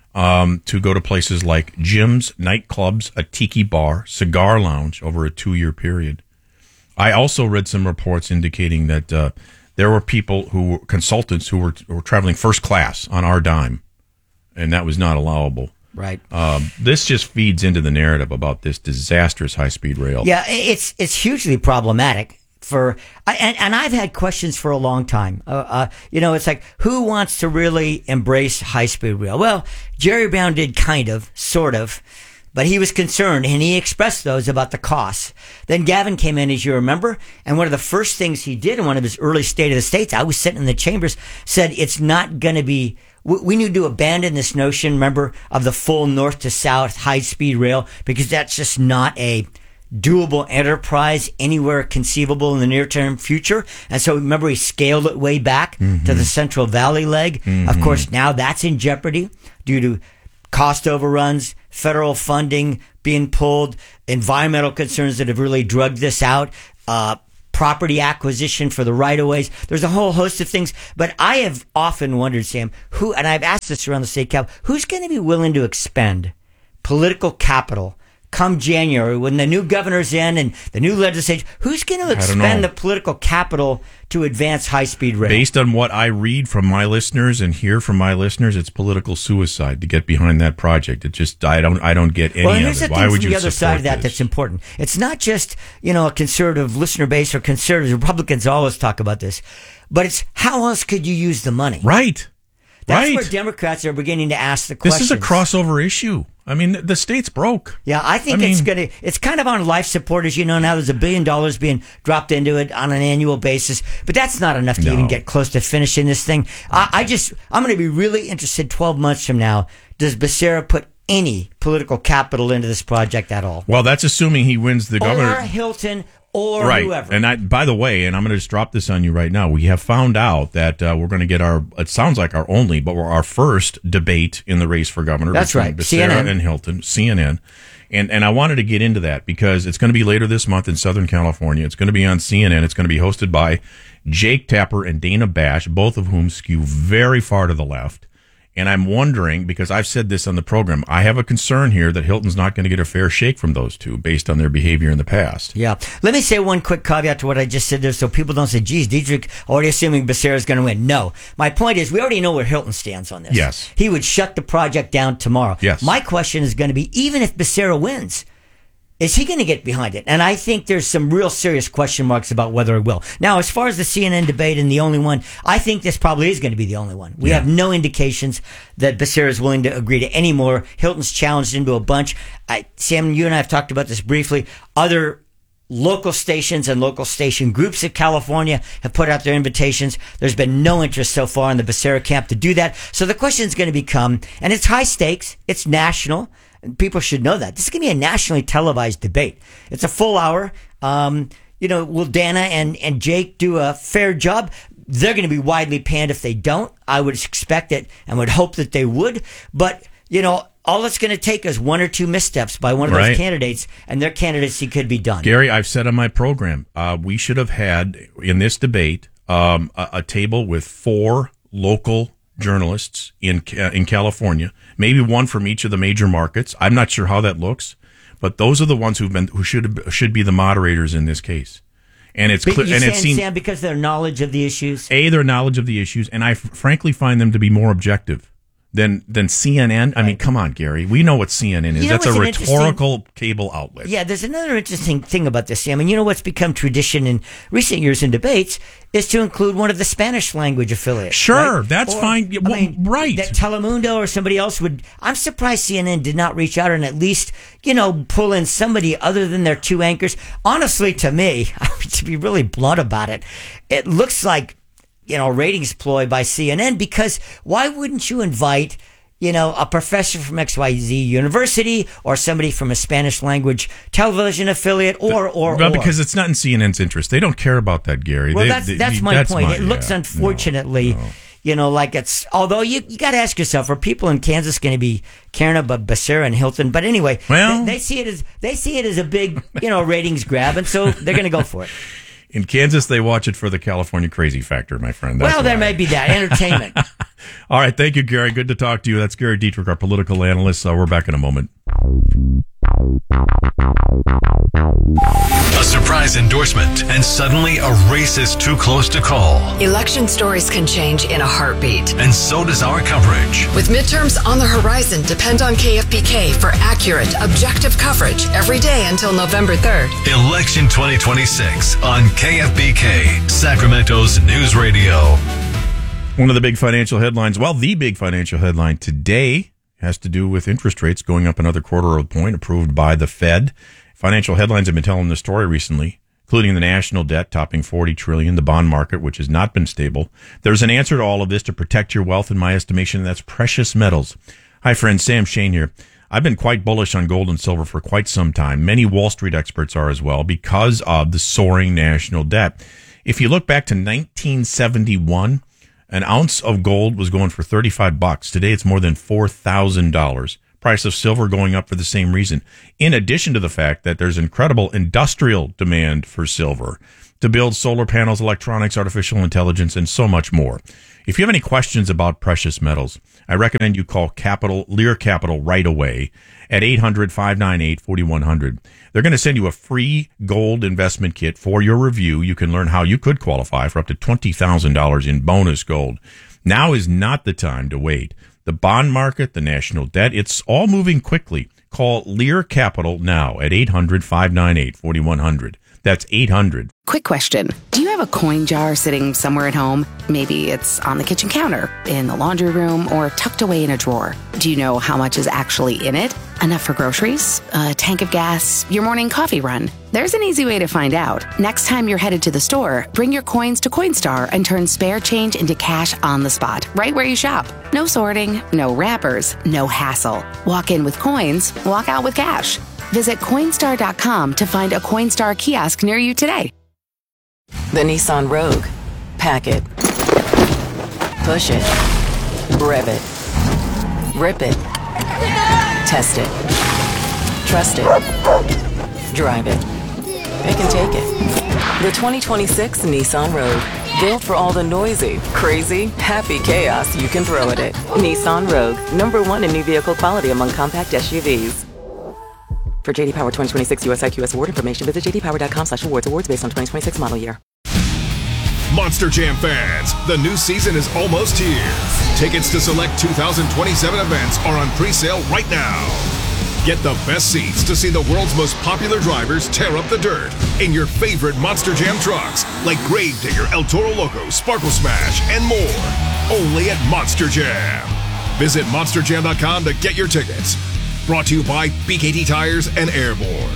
S1: um, to go to places like gyms, nightclubs, a tiki bar, cigar lounge over a two-year period. I also read some reports indicating that uh, there were people who were consultants who were, were traveling first class on our dime, and that was not allowable.
S2: Right.
S1: Um, this just feeds into the narrative about this disastrous high-speed rail.
S2: Yeah, it's it's hugely problematic. For and, and I've had questions for a long time. Uh, uh, you know, it's like, who wants to really embrace high-speed rail? Well, Jerry Brown did kind of, sort of. But he was concerned, and he expressed those about the costs. Then Gavin came in, as you remember, and one of the first things he did in one of his early State of the States, I was sitting in the chambers, said it's not going to be we, we need to abandon this notion, remember, of the full north to south high speed rail, because that's just not a doable enterprise anywhere conceivable in the near term future. And so remember, he scaled it way back mm-hmm. to the Central Valley leg. Mm-hmm. Of course, now that's in jeopardy due to cost overruns, federal funding being pulled, environmental concerns that have really drugged this out, uh, property acquisition for the right-of-ways. There's a whole host of things. But I have often wondered, Sam, who, and I've asked this around the state cap, who's going to be willing to expend political capital come January when the new governor's in and the new legislature? Who's going to expend the political capital to advance high-speed rail?
S1: Based on what I read from my listeners and hear from my listeners, it's political suicide to get behind that project. It just, I don't, I don't get any
S2: well,
S1: of
S2: here's
S1: it.
S2: The
S1: Why
S2: thing
S1: would
S2: from
S1: you
S2: the other side of that
S1: this?
S2: That's important. It's not just, you know, a conservative listener base or conservatives. Republicans always talk about this, but it's how else could you use the money?
S1: Right.
S2: That's
S1: right.
S2: where Democrats are beginning to ask the question.
S1: This is a crossover issue. I mean, the state's broke.
S2: Yeah, I think
S1: I
S2: it's
S1: mean,
S2: going to, it's kind of on life support, as you know, now there's a billion dollars being dropped into it on an annual basis, but that's not enough to
S1: no.
S2: even get close to finishing this thing. I, I just, I'm going to be really interested twelve months from now. Does Becerra put any political capital into this project at all?
S1: Well, that's assuming he wins the governor.
S2: Or Hilton, or
S1: right.
S2: whoever.
S1: And I, by the way, and I'm going to just drop this on you right now, we have found out that uh, we're going to get our, it sounds like our only, but we're our first debate in the race for governor.
S2: That's right.
S1: Becerra
S2: C N N.
S1: and Hilton, C N N. And, and I wanted to get into that because it's going to be later this month in Southern California. It's going to be on C N N. It's going to be hosted by Jake Tapper and Dana Bash, both of whom skew very far to the left. And I'm wondering, because I've said this on the program, I have a concern here that Hilton's not going to get a fair shake from those two based on their behavior in the past.
S2: Yeah. Let me say one quick caveat to what I just said there so people don't say, geez, Dietrich already assuming Becerra's going to win. No. My point is, we already know where Hilton stands on this.
S1: Yes.
S2: He would shut the project down tomorrow.
S1: Yes.
S2: My question is going to be, even if Becerra wins, is he going to get behind it? And I think there's some real serious question marks about whether he will. Now, as far as the C N N debate and the only one, I think this probably is going to be the only one. We
S1: yeah.
S2: have no indications that Becerra is willing to agree to any more. Hilton's challenged into a bunch. I, Sam, you and I have talked about this briefly. Other local stations and local station groups of California have put out their invitations. There's been no interest so far in the Becerra camp to do that. So the question is going to become, and it's high stakes, it's national. People should know that. This is going to be a nationally televised debate. It's a full hour. Um, you know, will Dana and, and Jake do a fair job? They're going to be widely panned if they don't. I would expect it and would hope that they would. But, you know, all it's going to take is one or two missteps by one of
S1: right.
S2: those candidates, and their candidacy could be done.
S1: Gary, I've said on my program, uh, we should have had in this debate um, a, a table with four local journalists in uh, in California, maybe one from each of the major markets. I'm not sure how that looks, but those are the ones who've been who should should be the moderators in this case. And it's
S2: But
S1: clear,
S2: you
S1: and
S2: saying,
S1: it seems
S2: Sam, because of their knowledge of the issues.
S1: a their knowledge of the issues, and I f- frankly find them to be more objective than than C N N. I mean, come on, Gary, we know what C N N is.
S2: You know
S1: That's a
S2: what's an
S1: rhetorical cable outlet.
S2: Yeah, there's another interesting thing about this, Sam. And you know what's become tradition in recent years in debates is to include one of the Spanish language affiliates.
S1: Sure,
S2: right?
S1: that's
S2: Or,
S1: fine. Yeah, well,
S2: I mean,
S1: right.
S2: That Telemundo or somebody else would. I'm surprised C N N did not reach out and at least, you know, pull in somebody other than their two anchors. Honestly, to me, to be really blunt about it, it looks like, you know, ratings ploy by C N N, because why wouldn't you invite, you know, a professor from X Y Z University or somebody from a Spanish language television affiliate or, or,
S1: well,
S2: or.
S1: because it's not in C N N's interest. They don't care about that, Gary.
S2: Well,
S1: They-
S2: that's,
S1: they-
S2: that's my
S1: that's
S2: point.
S1: my-
S2: It looks,
S1: yeah,
S2: unfortunately,
S1: no, no.
S2: you know, like it's, although you, you got to ask yourself, are people in Kansas going to be caring about Becerra and Hilton? But anyway,
S1: Well-
S2: they, they see it as, they see it as a big, you know, ratings grab. And so they're going to go for it.
S1: In Kansas, they watch it for the California crazy factor, my friend. That's
S2: well, there
S1: why.
S2: may be that entertainment.
S1: All right. Thank you, Gary. Good to talk to you. That's Gary Dietrich, our political analyst. Uh, we're back in a moment.
S3: A surprise endorsement, and suddenly a race is too close to call.
S18: Election stories can change in a heartbeat.
S3: And so does our coverage.
S18: With midterms on the horizon, depend on K F B K for accurate, objective coverage every day until November third.
S3: Election twenty twenty-six on K F B K, Sacramento's news radio.
S1: One of the big financial headlines, well, the big financial headline today has to do with interest rates going up another quarter of a point, approved by the Fed. Financial headlines have been telling the story recently. including the national debt topping forty trillion dollars, the bond market, which has not been stable. There's an answer to all of this to protect your wealth, in my estimation, and that's precious metals. Hi, friends. Sam Shane here. I've been quite bullish on gold and silver for quite some time. Many Wall Street experts are as well because of the soaring national debt. If you look back to nineteen seventy-one, an ounce of gold was going for thirty-five bucks. Today it's more than four thousand dollars. Price of silver going up for the same reason. In addition to the fact that there's incredible industrial demand for silver to build solar panels, electronics, artificial intelligence, and so much more. If you have any questions about precious metals, I recommend you call Capital, Lear Capital right away at eight hundred, five nine eight, four one zero zero. They're going to send you a free gold investment kit for your review. You can learn how you could qualify for up to twenty thousand dollars in bonus gold. Now is not the time to wait. The bond market, the national debt, it's all moving quickly. Call Lear Capital now at eight hundred, five nine eight, four one zero zero. That's eight hundred.
S4: Quick question. Do you have a coin jar sitting somewhere at home? Maybe it's on the kitchen counter, in the laundry room, or tucked away in a drawer. Do you know how much is actually in it? Enough for groceries, a tank of gas, your morning coffee run? There's an easy way to find out. Next time you're headed to the store, bring your coins to Coinstar and turn spare change into cash on the spot, right where you shop. No sorting, no wrappers, no hassle. Walk in with coins, walk out with cash. Visit Coinstar dot com to find a Coinstar kiosk near you today.
S6: The Nissan Rogue. Pack it. Push it. Rev it. Rip it. Test it. Trust it. Drive it. It can take it. The twenty twenty-six Nissan Rogue. Built for all the noisy, crazy, happy chaos you can throw at it. Nissan Rogue. Number one in new vehicle quality among compact S U Vs. For J D Power twenty twenty-six U S I Q S award information, visit j d power dot com slash awards. Awards based on twenty twenty-six model year.
S11: Monster Jam fans, the new season is almost here. Tickets to select two thousand twenty-seven events are on pre-sale right now. Get the best seats to see the world's most popular drivers tear up the dirt in your favorite Monster Jam trucks, like Gravedigger, El Toro Loco, Sparkle Smash, and more. Only at Monster Jam. Visit monster jam dot com to get your tickets. Brought to you by B K T Tires and Airborne.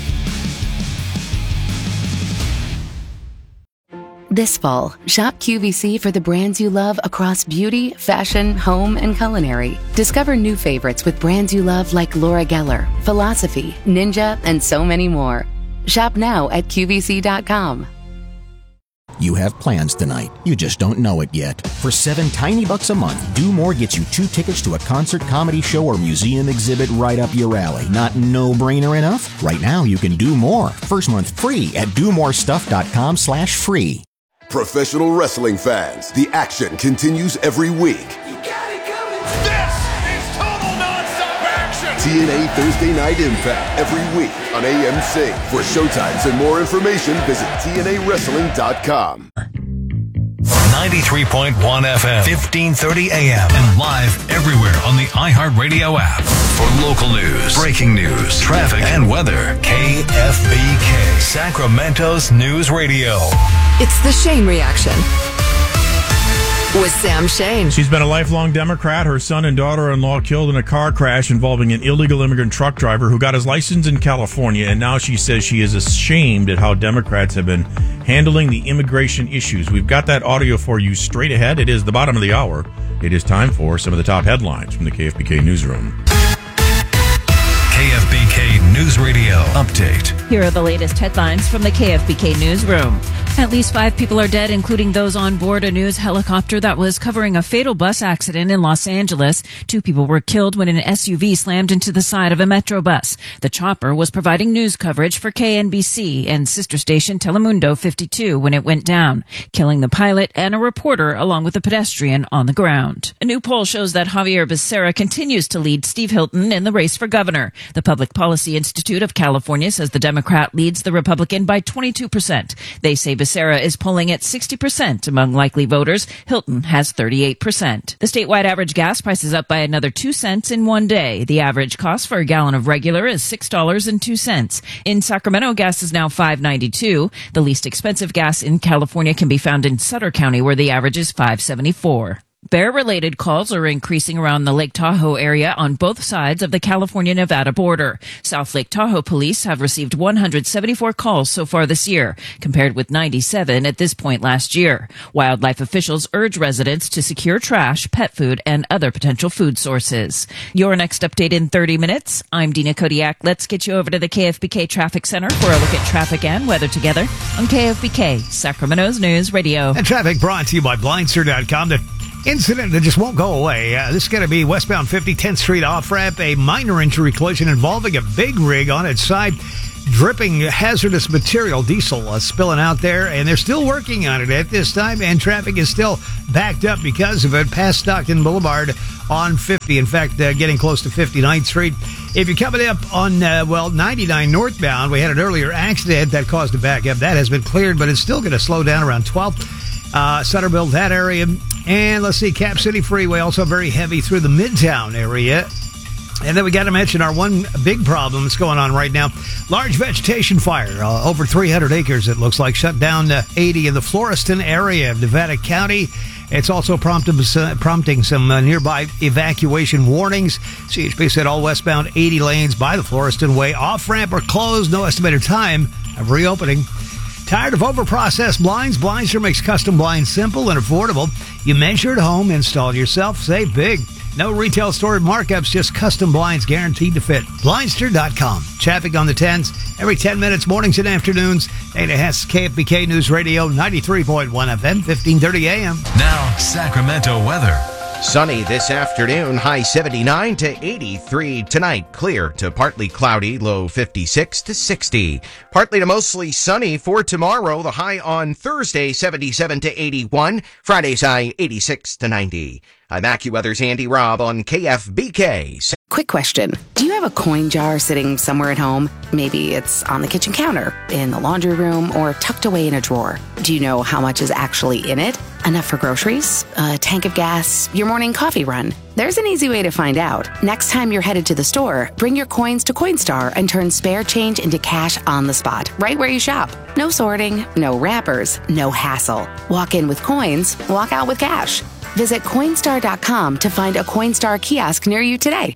S4: This fall, shop Q V C for the brands you love across beauty, fashion, home, and culinary. Discover new favorites with brands you love like Laura Geller, Philosophy, Ninja, and so many more. Shop now at Q V C dot com.
S12: You have plans tonight. You just don't know it yet. For seven tiny bucks a month, Do More gets you two tickets to a concert, comedy show, or museum exhibit right up your alley. Not no-brainer enough? Right now, you can do more. First month free at do more stuff dot com slash free.
S5: Professional wrestling fans, the action continues every week. T N A Thursday Night Impact every week on A M C. For showtimes and more information, visit T N A wrestling dot com.
S3: ninety-three point one F M, fifteen thirty A M, and live everywhere on the iHeartRadio app. For local news, breaking news, traffic, and weather, K F B K, Sacramento's News Radio.
S18: It's the Shane Reaction with Sam Shane.
S1: She's been a lifelong Democrat. Her son and daughter-in-law killed in a car crash involving an illegal immigrant truck driver who got his license in California, and now she says she is ashamed at how Democrats have been handling the immigration issues. We've got that audio for you straight ahead. It is the bottom of the hour. It is time for some of the top headlines from the K F B K Newsroom.
S3: K F B K News Radio Update.
S19: Here are the latest headlines from the K F B K Newsroom. At least five people are dead, including those on board a news helicopter that was covering a fatal bus accident in Los Angeles. Two people were killed when an S U V slammed into the side of a Metro bus. The chopper was providing news coverage for K N B C and sister station Telemundo fifty-two when it went down, killing the pilot and a reporter along with a pedestrian on the ground. A new poll shows that Javier Becerra continues to lead Steve Hilton in the race for governor. The Public Policy Institute of California says the Democrat leads the Republican by twenty-two percent. They say Becerra is polling at sixty percent among likely voters. Hilton has thirty-eight percent. The statewide average gas price is up by another two cents in one day. The average cost for a gallon of regular is six dollars and two cents. In Sacramento, gas is now five dollars and ninety-two cents. The least expensive gas in California can be found in Sutter County, where the average is five dollars and seventy-four cents. Bear-related calls are increasing around the Lake Tahoe area on both sides of the California-Nevada border. South Lake Tahoe police have received one hundred seventy-four calls so far this year, compared with ninety-seven at this point last year. Wildlife officials urge residents to secure trash, pet food, and other potential food sources. Your next update in thirty minutes. I'm Dina Kodiak. Let's get you over to the K F B K Traffic Center for a look at traffic and weather together on K F B K, Sacramento's News Radio.
S13: And traffic brought to you by Blindster dot com. The incident that just won't go away. Uh, this is going to be westbound fifty, tenth Street off-ramp. A minor injury collision involving a big rig on its side, dripping hazardous material, diesel uh, spilling out there, and they're still working on it at this time, and traffic is still backed up because of it past Stockton Boulevard on fifty. In fact, uh, getting close to fifty-ninth Street. If you're coming up on, uh, well, ninety-nine northbound, we had an earlier accident that caused a backup. That has been cleared, but it's still going to slow down around twelfth. Uh, Sutterville, that area. And let's see, Cap City Freeway, also very heavy through the Midtown area. And then we got to mention our one big problem that's going on right now. Large vegetation fire, uh, over three hundred acres, it looks like, shut down uh, eighty in the Floreston area of Nevada County. It's also prompted, uh, prompting some uh, nearby evacuation warnings. C H P said all westbound eighty lanes by the Floreston Way off-ramp are closed. No estimated time of reopening. Tired of over-processed blinds? Blindster makes custom blinds simple and affordable. You measure at home, install it yourself, save big. No retail store markups, just custom blinds guaranteed to fit. Blindster dot com. Traffic on the tens every ten minutes, mornings and afternoons. Dana Hess, K F B K News Radio, ninety-three point one F M, fifteen thirty A M.
S3: Now, Sacramento weather.
S22: Sunny this afternoon, high seventy-nine to eighty-three. Tonight, clear to partly cloudy, low fifty-six to sixty. Partly to mostly sunny for tomorrow, the high on Thursday, seventy-seven to eighty-one. Friday's high, eighty-six to ninety. I'm AccuWeather's Andy Robb on K F B K.
S4: Quick question. Do you have a coin jar sitting somewhere at home? Maybe it's on the kitchen counter, in the laundry room, or tucked away in a drawer. Do you know how much is actually in it? Enough for groceries, a tank of gas, your morning coffee run? There's an easy way to find out. Next time you're headed to the store, bring your coins to Coinstar and turn spare change into cash on the spot, right where you shop. No sorting, no wrappers, no hassle. Walk in with coins, walk out with cash. Visit Coinstar dot com to find a Coinstar kiosk near you today.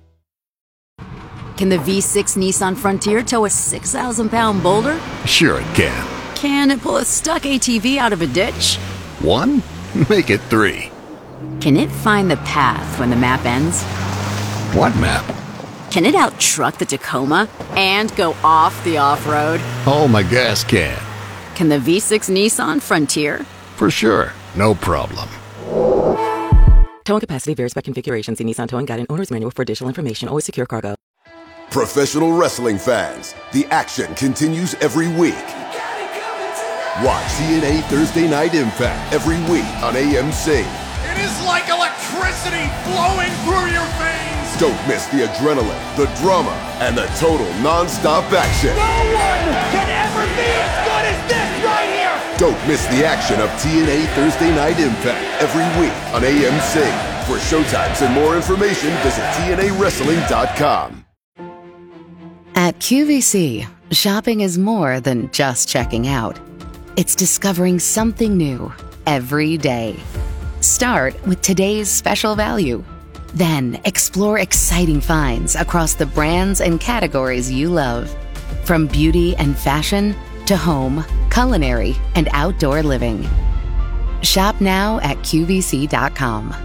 S14: Can the V six Nissan Frontier tow a six thousand pound boulder?
S5: Sure it can.
S14: Can it pull a stuck A T V out of a ditch?
S5: One? Make it three.
S14: Can it find the path when the map ends?
S5: What map?
S14: Can it out-truck the Tacoma and go off the off-road?
S5: Oh, my gas can.
S14: Can the V six Nissan Frontier?
S5: For sure. No problem.
S15: Towing capacity varies by configuration. See Nissan Towing Guide and Owner's Manual for additional information. Always secure cargo.
S5: Professional wrestling fans, the action continues every week. Watch T N A Thursday Night Impact every week on A M C.
S16: It is like electricity flowing through your veins.
S5: Don't miss the adrenaline, the drama, and the total non-stop action.
S16: No one can ever be as good as this right here.
S5: Don't miss the action of T N A Thursday Night Impact every week on A M C. For showtimes and more information, visit T N A wrestling dot com.
S4: At Q V C, shopping is more than just checking out. It's discovering something new every day. Start with today's special value. Then explore exciting finds across the brands and categories you love. From beauty and fashion to home, culinary, and outdoor living. Shop now at Q V C dot com.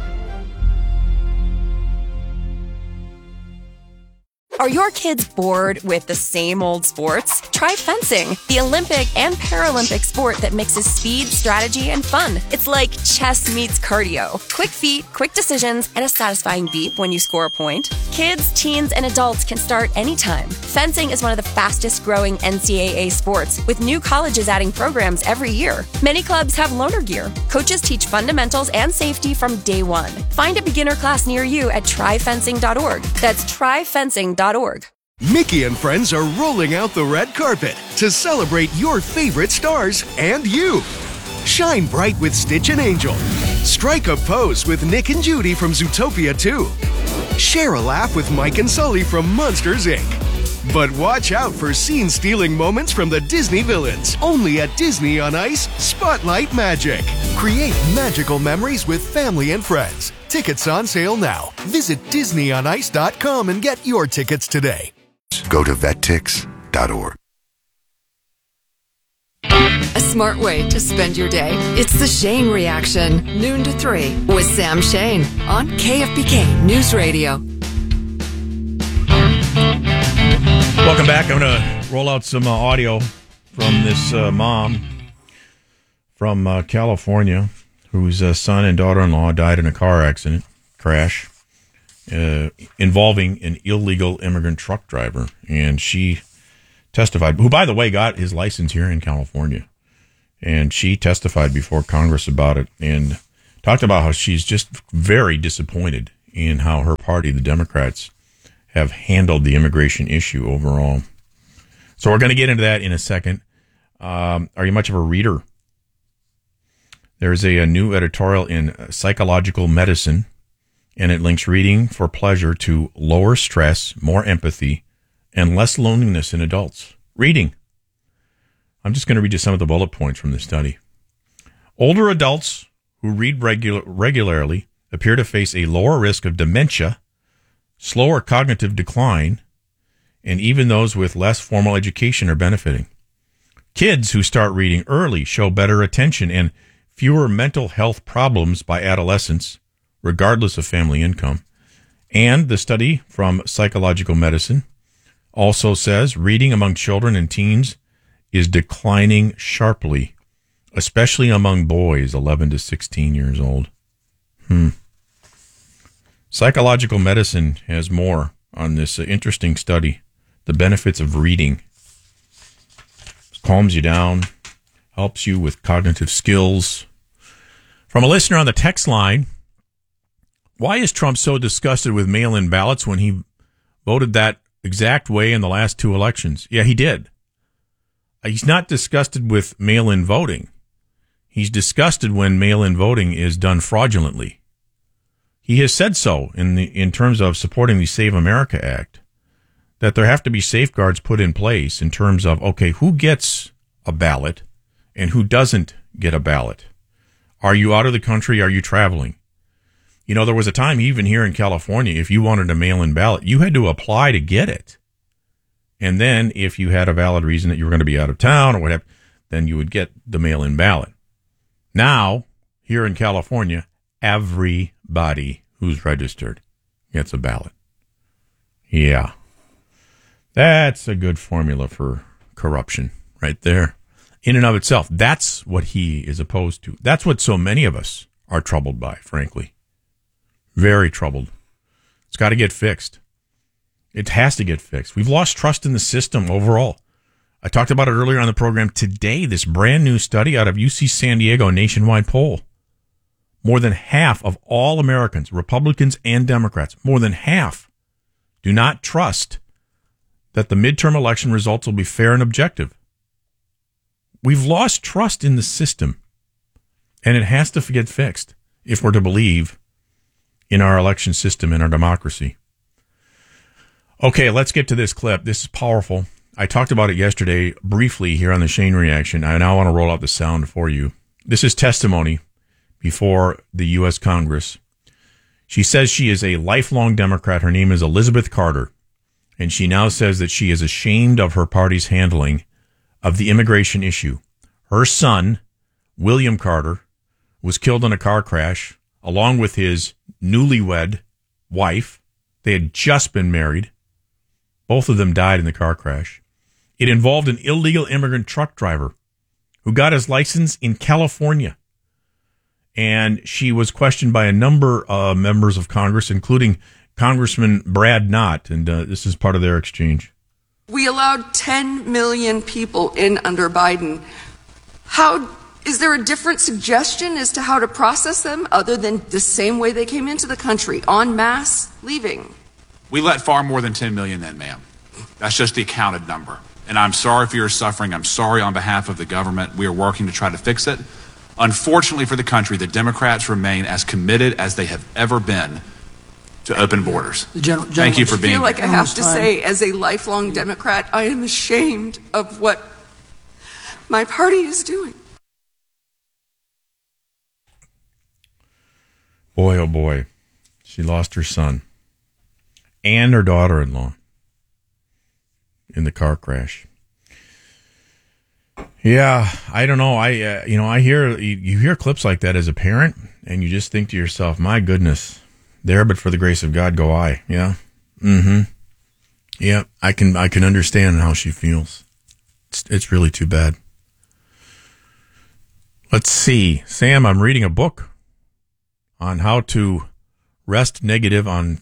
S7: Are your kids bored with the same old sports? Try fencing, the Olympic and Paralympic sport that mixes speed, strategy, and fun. It's like chess meets cardio. Quick feet, quick decisions, and a satisfying beep when you score a point. Kids, teens, and adults can start anytime. Fencing is one of the fastest growing N C double A sports, with new colleges adding programs every year. Many clubs have loaner gear. Coaches teach fundamentals and safety from day one. Find a beginner class near you at try fencing dot org. That's try fencing dot org.
S8: Mickey and friends are rolling out the red carpet to celebrate your favorite stars and you. Shine bright with Stitch and Angel. Strike a pose with Nick and Judy from Zootopia two. Share a laugh with Mike and Sully from Monsters, Incorporated. But watch out for scene-stealing moments from the Disney villains. Only at Disney on Ice, Spotlight Magic. Create magical memories with family and friends. Tickets on sale now. Visit disney on ice dot com and get your tickets today.
S17: Go to vet tix dot org.
S18: A smart way to spend your day. It's the Shane Reaction, noon to three, with Sam Shane on K F B K News Radio.
S1: Welcome back. I'm going to roll out some uh, audio from this uh, mom from uh, California whose uh, son and daughter-in-law died in a car accident, crash, uh, involving an illegal immigrant truck driver. And she testified, who, by the way, got his license here in California. And she testified before Congress about it and talked about how she's just very disappointed in how her party, the Democrats, have handled the immigration issue overall. So we're going to get into that in a second. Um, are you much of a reader? There's a, a new editorial in Psychological Medicine, and it links reading for pleasure to lower stress, more empathy, and less loneliness in adults. Reading. I'm just going to read you some of the bullet points from this study. Older adults who read regu- regularly appear to face a lower risk of dementia, slower cognitive decline, and even those with less formal education are benefiting. Kids who start reading early show better attention and fewer mental health problems by adolescence, regardless of family income. And the study from Psychological Medicine also says reading among children and teens is declining sharply, especially among boys eleven to sixteen years old. Hmm. Psychological Medicine has more on this uh, interesting study, the benefits of reading. It calms you down, helps you with cognitive skills. From a listener on the text line, why is Trump so disgusted with mail-in ballots when he voted that exact way in the last two elections? Yeah, he did. He's not disgusted with mail-in voting. He's disgusted when mail-in voting is done fraudulently. He has said so in the in terms of supporting the Save America Act, that there have to be safeguards put in place in terms of, okay, who gets a ballot and who doesn't get a ballot? Are you out of the country? Are you traveling? You know, there was a time even here in California, if you wanted a mail-in ballot, you had to apply to get it. And then if you had a valid reason that you were going to be out of town or whatever, then you would get the mail-in ballot. Now, here in California, everybody who's registered gets a ballot. Yeah. That's a good formula for corruption right there. In and of itself, that's what he is opposed to. That's what so many of us are troubled by, frankly. Very troubled. It's got to get fixed. It has to get fixed. We've lost trust in the system overall. I talked about it earlier on the program today, this brand new study out of U C San Diego nationwide poll. More than half of all Americans, Republicans and Democrats, more than half do not trust that the midterm election results will be fair and objective. We've lost trust in the system, and it has to get fixed if we're to believe in our election system and our democracy. Okay, let's get to this clip. This is powerful. I talked about it yesterday briefly here on the Shane Reaction. I now want to roll out the sound for you. This is testimony before the U S Congress. She says she is a lifelong Democrat. Her name is Elizabeth Carter, and she now says that she is ashamed of her party's handling of the immigration issue. Her son, William Carter, was killed in a car crash along with his newlywed wife. They had just been married. Both of them died in the car crash. It involved an illegal immigrant truck driver who got his license in California. And she was questioned by a number of members of Congress, including Congressman Brad Knott. And uh, this is part of their exchange.
S20: We allowed ten million people in under Biden. How is there a different suggestion as to how to process them other than the same way they came into the country, en masse, leaving?
S21: We let far more than ten million in, ma'am. That's just the counted number. And I'm sorry for your suffering. I'm sorry on behalf of the government. We are working to try to fix it. Unfortunately for the country, the Democrats remain as committed as they have ever been to open borders.
S20: Gen-
S21: Thank you for
S20: I
S21: being
S20: feel like
S21: here.
S20: I have to say, as a lifelong Democrat, I am ashamed of what my party is doing.
S1: Boy, oh boy. She lost her son and her daughter-in-law in the car crash. Yeah, I don't know. I, uh, you know, I hear, you, you hear clips like that as a parent, and you just think to yourself, my goodness, there, but for the grace of God go I. Yeah. Mm-hmm. Yeah, I can, I can understand how she feels. It's, it's really too bad. Let's see. Sam, I'm reading a book on how to rest negative on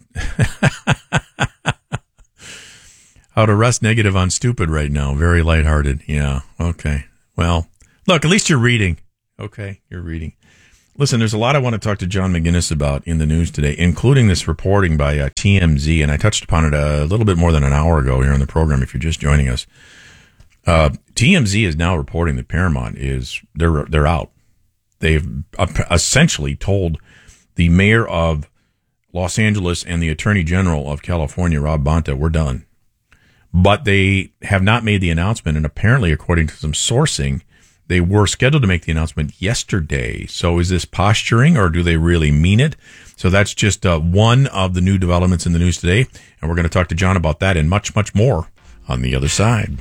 S1: how to rest negative on stupid right now. Very lighthearted. Yeah. Okay. Well, look, at least you're reading. Okay. You're reading. Listen, there's a lot I want to talk to John McGinnis about in the news today, including this reporting by uh, T M Z. And I touched upon it a little bit more than an hour ago here on the program, if you're just joining us. Uh, T M Z is now reporting that Paramount is, they're, they're out. They've essentially told the mayor of Los Angeles and the attorney general of California, Rob Bonta, we're done. But they have not made the announcement, and apparently, according to some sourcing, they were scheduled to make the announcement yesterday. So is this posturing, or do they really mean it? So that's just uh, one of the new developments in the news today, and we're going to talk to John about that and much, much more on the other side.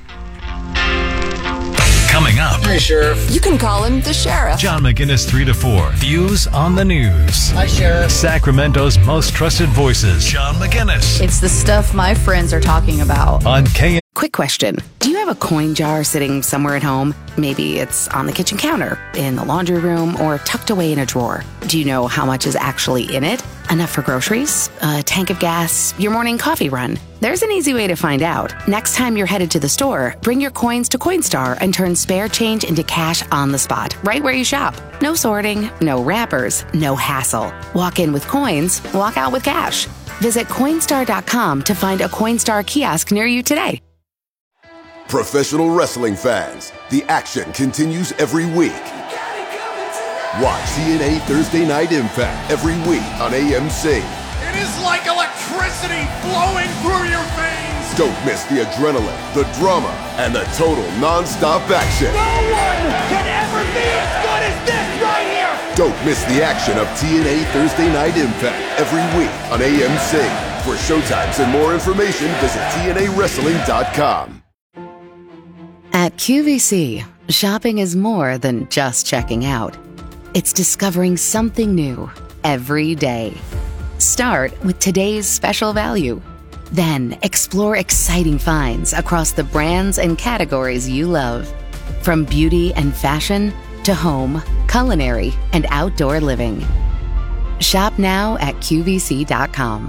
S3: Coming up.
S9: Hi, Sheriff.
S18: You can call him the Sheriff.
S3: John McGinnis, three to four. Views on the news.
S9: Hi, Sheriff.
S3: Sacramento's most trusted voices. John McGinnis.
S14: It's the stuff my friends are talking about.
S3: On K.
S4: Quick question. Do you have a coin jar sitting somewhere at home? Maybe it's on the kitchen counter, in the laundry room, or tucked away in a drawer. Do you know how much is actually in it? Enough for groceries? A tank of gas? Your morning coffee run? There's an easy way to find out. Next time you're headed to the store, bring your coins to Coinstar and turn spare change into cash on the spot, right where you shop. No sorting, no wrappers, no hassle. Walk in with coins, walk out with cash. Visit Coinstar dot com to find a Coinstar kiosk near you today.
S5: Professional wrestling fans, the action continues every week. Watch T N A Thursday Night Impact every week on A M C.
S16: It is like electricity flowing through your veins.
S5: Don't miss the adrenaline, the drama, and the total non-stop action.
S16: No one can ever be as good as this right here.
S5: Don't miss the action of T N A Thursday Night Impact every week on A M C. For showtimes and more information, visit T N A wrestling dot com.
S4: At Q V C, shopping is more than just checking out. It's discovering something new every day. Start with today's special value. Then explore exciting finds across the brands and categories you love. From beauty and fashion to home, culinary, and outdoor living. Shop now at Q V C dot com.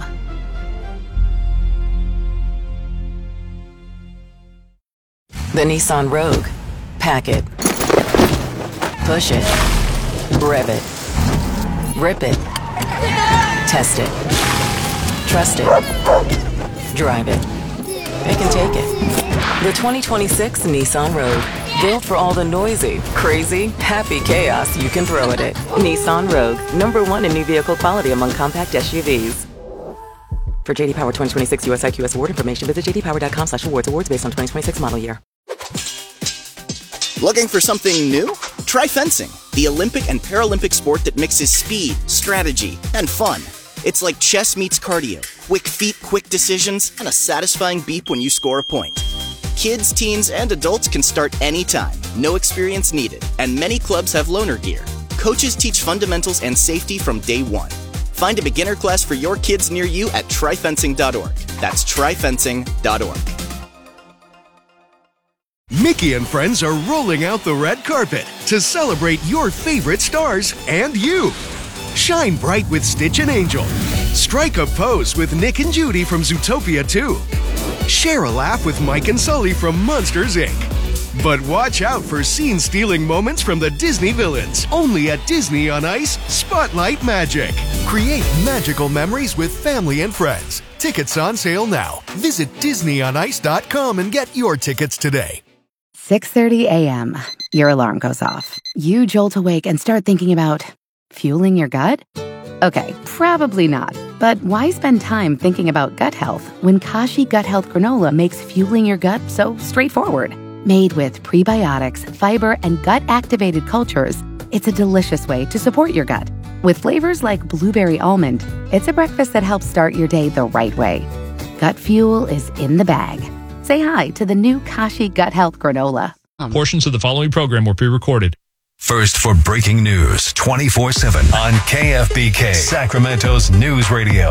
S6: The Nissan Rogue. Pack it. Push it. Rev it. Rip it. Test it. Trust it. Drive it. It can take it. The twenty twenty-six Nissan Rogue. Built for all the noisy, crazy, happy chaos you can throw at it. Nissan Rogue. Number one in new vehicle quality among compact S U Vs. For J D Power twenty twenty-six U S I Q S award information, visit j d power dot com slash awards. Awards based on twenty twenty-six model year.
S12: Looking for something new? Try fencing, the Olympic and Paralympic sport that mixes speed, strategy, and fun. It's like chess meets cardio, quick feet, quick decisions, and a satisfying beep when you score a point. Kids, teens, and adults can start anytime, no experience needed, and many clubs have loaner gear. Coaches teach fundamentals and safety from day one. Find a beginner class for your kids near you at try fencing dot org. That's try fencing dot org.
S8: Mickey and friends are rolling out the red carpet to celebrate your favorite stars and you. Shine bright with Stitch and Angel. Strike a pose with Nick and Judy from Zootopia two. Share a laugh with Mike and Sully from Monsters, Incorporated. But watch out for scene-stealing moments from the Disney villains. Only at Disney on Ice Spotlight Magic. Create magical memories with family and friends. Tickets on sale now. Visit disney on ice dot com and get your tickets today.
S4: six thirty a.m. Your alarm goes off. You jolt awake and start thinking about fueling your gut? Okay, probably not. But why spend time thinking about gut health when Kashi Gut Health Granola makes fueling your gut so straightforward? Made with prebiotics, fiber, and gut-activated cultures, it's a delicious way to support your gut. With flavors like blueberry almond, it's a breakfast that helps start your day the right way. Gut fuel is in the bag. Say hi to the new Kashi Gut Health Granola.
S9: Portions of the following program were pre-recorded.
S3: First for breaking news twenty-four seven on K F B K, Sacramento's news radio.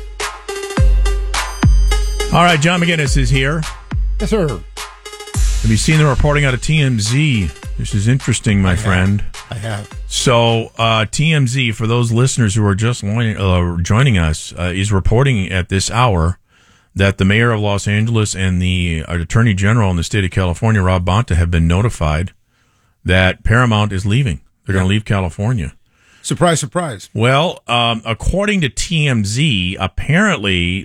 S1: All right, John McGinnis is here.
S10: Yes, sir.
S1: Have you seen the reporting out of T M Z? This is interesting, my
S10: I
S1: friend.
S10: Have. I have.
S1: So, uh, T M Z, for those listeners who are just uh, joining us, uh, is reporting at this hour that the mayor of Los Angeles and the attorney general in the state of California, Rob Bonta, have been notified that Paramount is leaving. They're yeah. going to leave California.
S10: Surprise, surprise.
S1: Well, um, according to T M Z, apparently